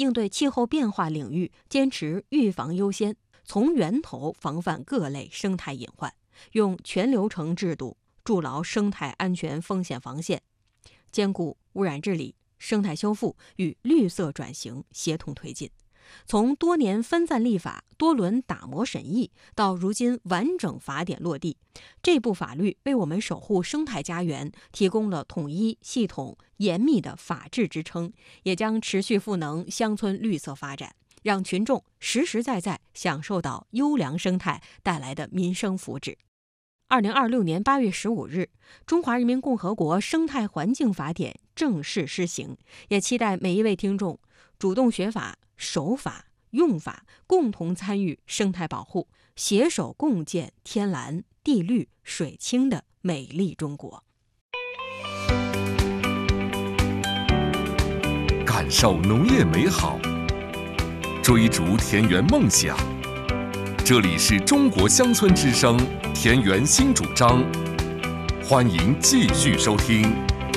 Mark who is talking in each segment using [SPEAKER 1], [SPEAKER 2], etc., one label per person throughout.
[SPEAKER 1] 应对气候变化领域坚持预防优先，从源头防范各类生态隐患，用全流程制度筑牢生态安全风险防线，兼顾污染治理、生态修复与绿色转型协同推进。从多年分散立法、多轮打磨审议，到如今完整法典落地，这部法律为我们守护生态家园提供了统一、系统、严密的法治支撑，也将持续赋能乡村绿色发展，让群众实实在在享受到优良生态带来的民生福祉。2026年8月15日，中华人民共和国生态环境法典正式施行，也期待每一位听众主动学法、守法、用法，共同参与生态保护，携手共建天蓝、地绿、水清的美丽中国。
[SPEAKER 2] 感受农业美好，追逐田园梦想。这里是中国乡村之声田园新主张，欢迎继续收听。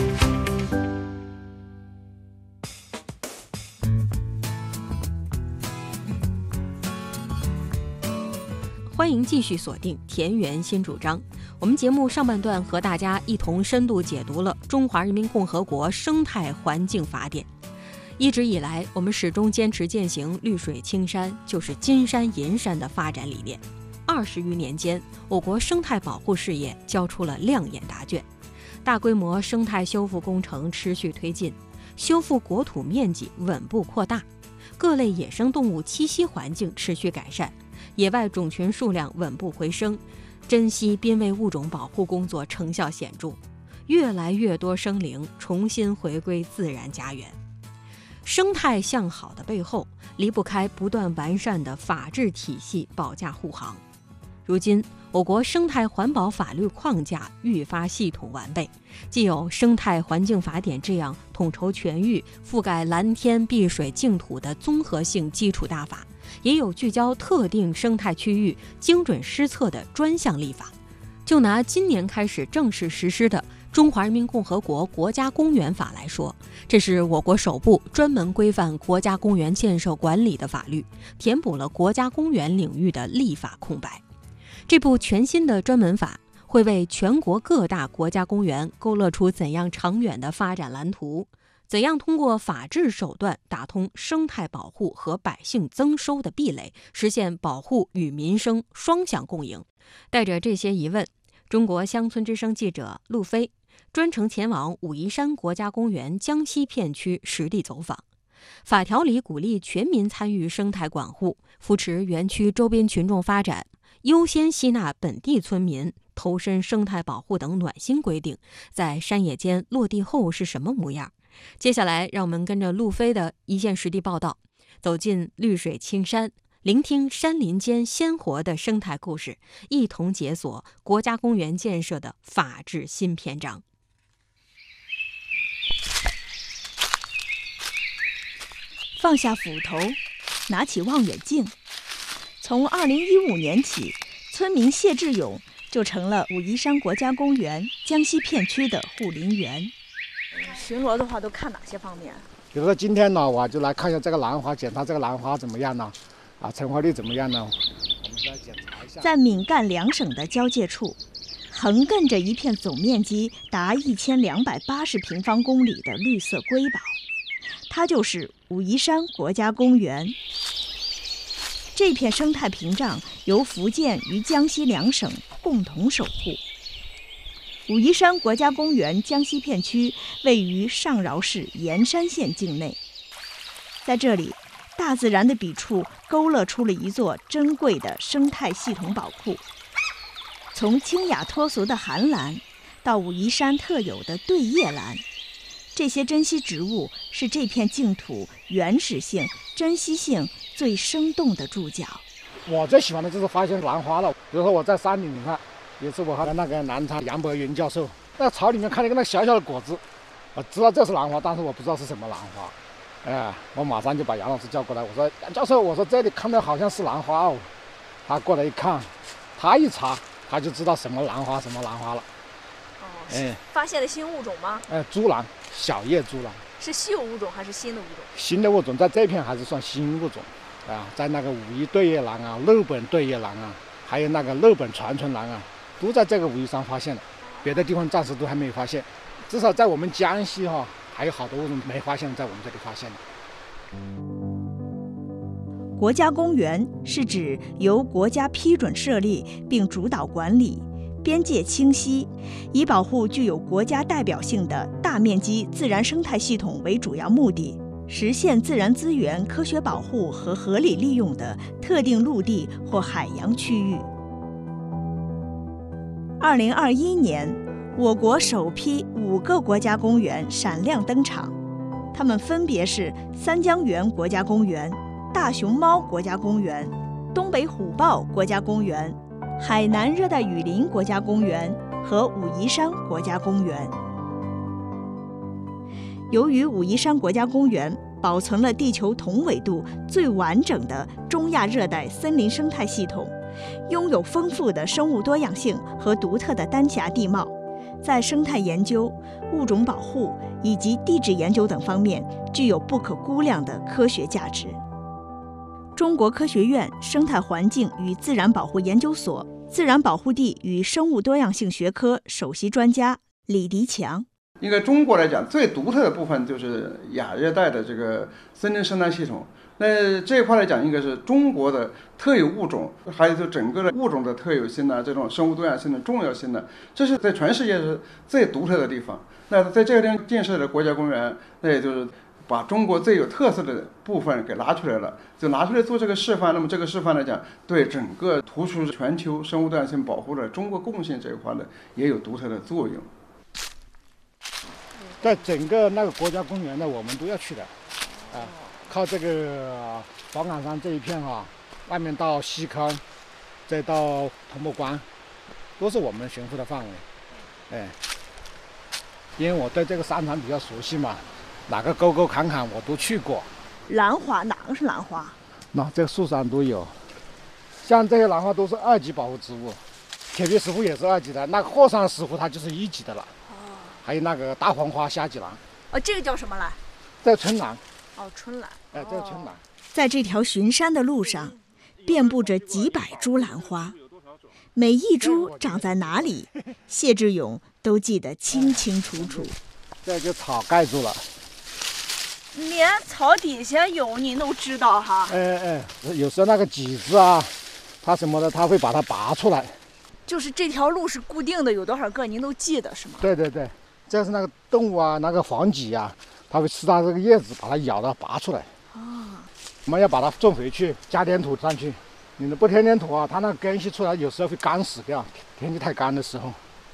[SPEAKER 1] 欢迎继续锁定田园新主张。我们节目上半段和大家一同深度解读了中华人民共和国生态环境法典。一直以来，我们始终坚持践行绿水青山就是金山银山的发展理念。20余年间，我国生态保护事业交出了亮眼答卷，大规模生态修复工程持续推进，修复国土面积稳步扩大，各类野生动物栖息环境持续改善，野外种群数量稳步回升，珍稀濒危物种保护工作成效显著，越来越多生灵重新回归自然家园。生态向好的背后，离不开不断完善的法治体系保驾护航。如今，我国生态环保法律框架愈发系统完备，既有生态环境法典这样统筹全域、覆盖蓝天碧水净土的综合性基础大法，也有聚焦特定生态区域、精准施策的专项立法。就拿今年开始正式实施的《中华人民共和国国家公园法》来说，这是我国首部专门规范国家公园建设管理的法律，填补了国家公园领域的立法空白。这部全新的专门法会为全国各大国家公园勾勒出怎样长远的发展蓝图，怎样通过法治手段打通生态保护和百姓增收的壁垒，实现保护与民生双向共赢。带着这些疑问，中国乡村之声记者陆飞专程前往武夷山国家公园江西片区实地走访。法条里鼓励全民参与生态管护，扶持园区周边群众发展，优先吸纳本地村民，投身生态保护等暖心规定，在山野间落地后是什么模样？接下来，让我们跟着陆飞的一线实地报道，走进绿水青山，聆听山林间鲜活的生态故事，一同解锁国家公园建设的法治新篇章。
[SPEAKER 3] 放下斧头，拿起望远镜。从2015年起，村民谢志勇就成了武夷山国家公园江西片区的护林员。
[SPEAKER 4] 巡逻的话都看哪些方面？
[SPEAKER 5] 比如说今天呢，我就来看一下这个兰花，检查这个兰花怎么样呢？成活率怎么样呢？我们再检查一下。在
[SPEAKER 3] 闽赣两省的交界处，横亘着一片总面积达1280平方公里的绿色瑰宝，它就是武夷山国家公园。这片生态屏障由福建与江西两省共同守护。武夷山国家公园江西片区位于上饶市盐山县境内，在这里，大自然的笔触勾勒出了一座珍贵的生态系统宝库。从清雅脱俗的寒兰，到武夷山特有的对叶兰，这些珍稀植物是这片净土原始性、珍稀性最生动的注脚。
[SPEAKER 5] 我最喜欢的就是发现兰花了。比如说我在山里，你看，有一次我和那个南昌杨伯云教授在草里面看见一个那小小的果子，我知道这是兰花，但是我不知道是什么兰花。我马上就把杨老师叫过来，我说杨教授，我说这里看到好像是兰花哦。他过来一看，他一查，他就知道什么兰花什么兰花了。
[SPEAKER 4] 发现了新物种吗？
[SPEAKER 5] 猪兰，小叶猪兰。
[SPEAKER 4] 是稀有物种还是新的物种？
[SPEAKER 5] 新的物种，在这片还是算新物种啊，在那个武夷对叶兰啊、六本对叶兰啊，还有那个六本传唇兰啊，都在这个武夷山发现了，别的地方暂时都还没有发现。至少在我们江西还有好多物种没发现，在我们这里发现了。
[SPEAKER 3] 国家公园是指由国家批准设立并主导管理，边界清晰，以保护具有国家代表性的大面积自然生态系统为主要目的，实现自然资源科学保护和合理利用的特定陆地或海洋区域。2021年，我国首批5个国家公园闪亮登场，它们分别是三江源国家公园、大熊猫国家公园、东北虎豹国家公园、海南热带雨林国家公园和武夷山国家公园。由于武夷山国家公园保存了地球同纬度最完整的中亚热带森林生态系统，拥有丰富的生物多样性和独特的丹霞地貌，在生态研究、物种保护以及地质研究等方面具有不可估量的科学价值。中国科学院生态环境与自然保护研究所自然保护地与生物多样性学科首席专家李迪强。
[SPEAKER 6] 应该中国来讲，最独特的部分就是亚热带的这个森林生态系统。那这一块来讲，应该是中国的特有物种，还有就整个的物种的特有性呢，这种生物多样性的重要性呢，这是在全世界是最独特的地方。那在这个地方建设的国家公园，那也就是把中国最有特色的部分给拿出来了，就拿出来做这个示范。那么这个示范来讲，对整个突出全球生物多样性保护的中国贡献这一块呢，也有独特的作用。
[SPEAKER 5] 在整个那个国家公园呢，我们都要去的，靠这个黄岗山这一片外面到西坑，再到桐木关，都是我们巡护的范围。因为我对这个山场比较熟悉嘛，哪个沟沟坎坎我都去过。
[SPEAKER 4] 兰花哪个是兰花？
[SPEAKER 5] 那这个树上都有，像这些兰花都是2级保护植物，铁皮石斛也是2级的，那个鹤山石斛它就是1级的了。还有那个大黄花虾脊兰。
[SPEAKER 4] 这个叫什么兰？
[SPEAKER 5] 这春兰。
[SPEAKER 4] 春兰。
[SPEAKER 5] 这是春兰。
[SPEAKER 3] 在这条巡山的路上，遍布着几百株兰花，每一株长在哪里，谢志勇都记得清清楚楚。
[SPEAKER 5] 这就草盖住了。
[SPEAKER 4] 连草底下有您都知道哈？
[SPEAKER 5] 有时候那个几子啊，它什么的，它会把它拔出来。
[SPEAKER 4] 就是这条路是固定的，有多少个您都记得是吗？
[SPEAKER 5] 对对对，这是那个动物啊，那个黄芪啊，它会吃它这个叶子，把它咬到拔出来。我们要把它种回去，加点土上去。你不添点土啊，它那个根系出来有时候会干死掉，天气太干的时候。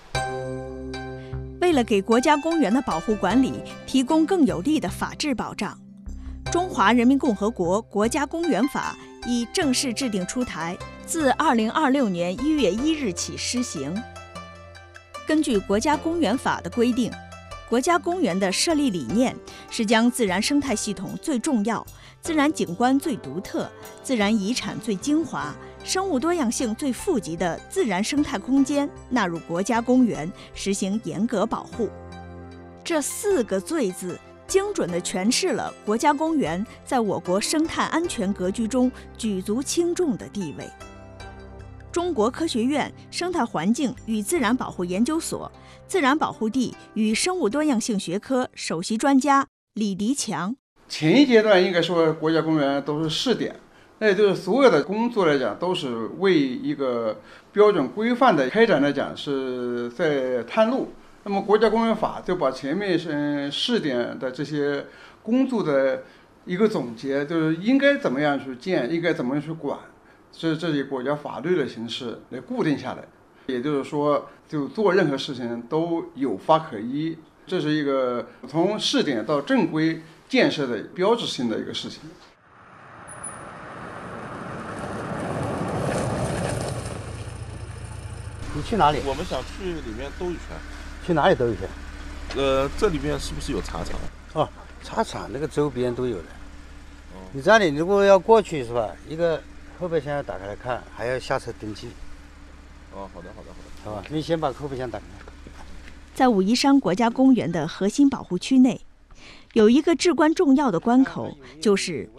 [SPEAKER 3] 为了给国家公园的保护管理提供更有力的法治保障，《中华人民共和国国家公园法》已正式制定出台，自2026年1月1日起施行。根据国家公园法的规定，国家公园的设立理念是将自然生态系统最重要、自然景观最独特、自然遗产最精华、生物多样性最富集的自然生态空间纳入国家公园，实行严格保护。这4个最字精准地诠释了国家公园在我国生态安全格局中举足轻重的地位。中国科学院生态环境与自然保护研究所自然保护地与生物多样性学科首席专家李迪强。
[SPEAKER 6] 前一阶段应该说国家公园都是试点，那也就是所有的工作来讲都是为一个标准规范的开展来讲是在探路。那么国家公园法就把前面试点的这些工作的一个总结，就是应该怎么样去建，应该怎么样去管，这以国家法律的形式来固定下来。也就是说，就做任何事情都有法可依，这是一个从试点到正规建设的标志性的一个事情。
[SPEAKER 7] 你去哪里？
[SPEAKER 8] 我们想去里面兜一圈。
[SPEAKER 7] 去哪里兜一圈？
[SPEAKER 8] 这里面是不是有茶厂？
[SPEAKER 7] 茶厂那个周边都有的。你这里如果要过去是吧？一个后备箱要打开来看，还要下车登记。
[SPEAKER 8] 好的。
[SPEAKER 7] 好吧，你先把后备箱打开。
[SPEAKER 3] 在武夷山国家公园的核心保护区内， 有一个至关重要的关口，就是